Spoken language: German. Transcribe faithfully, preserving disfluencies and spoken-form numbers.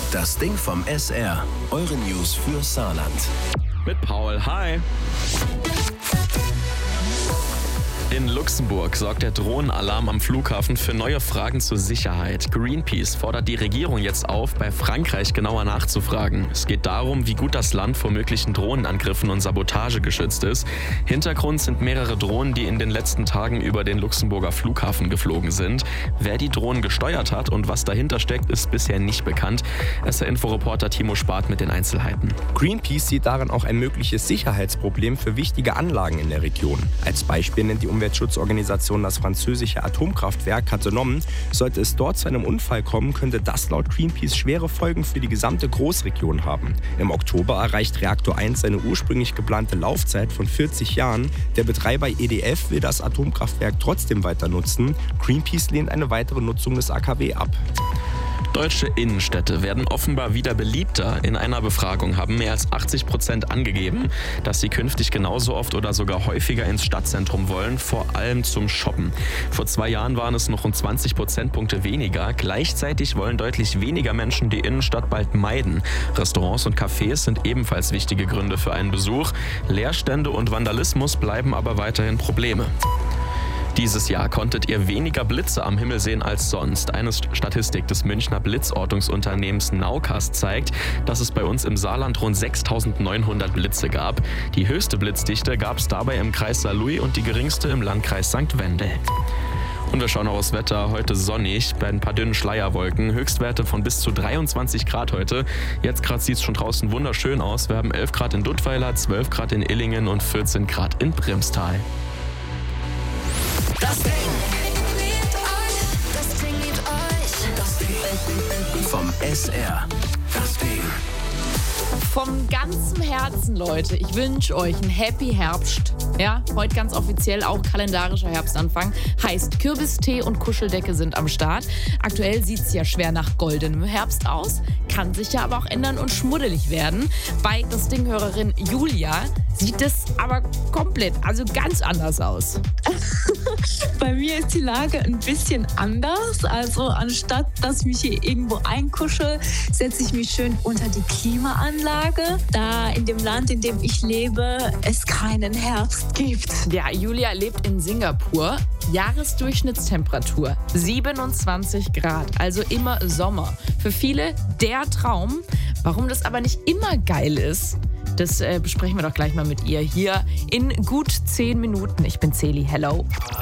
Das Ding vom S R. Eure News für Saarland. Mit Paul, hi. In Luxemburg sorgt der Drohnenalarm am Flughafen für neue Fragen zur Sicherheit. Greenpeace fordert die Regierung jetzt auf, bei Frankreich genauer nachzufragen. Es geht darum, wie gut das Land vor möglichen Drohnenangriffen und Sabotage geschützt ist. Hintergrund sind mehrere Drohnen, die in den letzten Tagen über den Luxemburger Flughafen geflogen sind. Wer die Drohnen gesteuert hat und was dahinter steckt, ist bisher nicht bekannt. S R-Info-Reporter Timo Spart mit den Einzelheiten. Greenpeace sieht darin auch ein mögliches Sicherheitsproblem für wichtige Anlagen in der Region. Als Beispiel nennt die Umweltschutzorganisation das französische Atomkraftwerk Cattenom. Sollte es dort zu einem Unfall kommen, könnte das laut Greenpeace schwere Folgen für die gesamte Großregion haben. Im Oktober erreicht Reaktor eins seine ursprünglich geplante Laufzeit von vierzig Jahren. Der Betreiber E D F will das Atomkraftwerk trotzdem weiter nutzen. Greenpeace lehnt eine weitere Nutzung des A K W ab. Deutsche Innenstädte werden offenbar wieder beliebter. In einer Befragung haben mehr als achtzig Prozent angegeben, dass sie künftig genauso oft oder sogar häufiger ins Stadtzentrum wollen, vor allem zum Shoppen. Vor zwei Jahren waren es noch um zwanzig Prozentpunkte weniger. Gleichzeitig wollen deutlich weniger Menschen die Innenstadt bald meiden. Restaurants und Cafés sind ebenfalls wichtige Gründe für einen Besuch. Leerstände und Vandalismus bleiben aber weiterhin Probleme. Dieses Jahr konntet ihr weniger Blitze am Himmel sehen als sonst. Eine Statistik des Münchner Blitzortungsunternehmens Naucast zeigt, dass es bei uns im Saarland rund sechstausendneunhundert Blitze gab. Die höchste Blitzdichte gab es dabei im Kreis Saarlouis und die geringste im Landkreis Sankt Wendel. Und wir schauen noch aufs Wetter. Heute sonnig, bei ein paar dünnen Schleierwolken. Höchstwerte von bis zu dreiundzwanzig Grad heute. Jetzt gerade sieht es schon draußen wunderschön aus. Wir haben elf Grad in Duttweiler, zwölf Grad in Illingen und vierzehn Grad in Brimstal. Das Ding. Das Ding liebt euch. Das Ding. Vom S R. Das Ding. Vom ganzen Herzen, Leute, ich wünsche euch einen Happy Herbst. Ja, heute ganz offiziell auch kalendarischer Herbstanfang. Heißt, Kürbistee und Kuscheldecke sind am Start. Aktuell sieht es ja schwer nach goldenem Herbst aus, kann sich ja aber auch ändern und schmuddelig werden. Bei das Ding-Hörerin Julia sieht es aber komplett, also ganz anders aus. Bei mir ist die Lage ein bisschen anders. Also anstatt, dass ich mich hier irgendwo einkuschel, setze ich mich schön unter die Klimaanlage, da in dem Land, in dem ich lebe, es keinen Herbst gibt. Ja, Julia lebt in Singapur. Jahresdurchschnittstemperatur siebenundzwanzig Grad, also immer Sommer. Für viele der Traum. Warum das aber nicht immer geil ist, das äh, besprechen wir doch gleich mal mit ihr hier in gut zehn Minuten. Ich bin Celi, hello.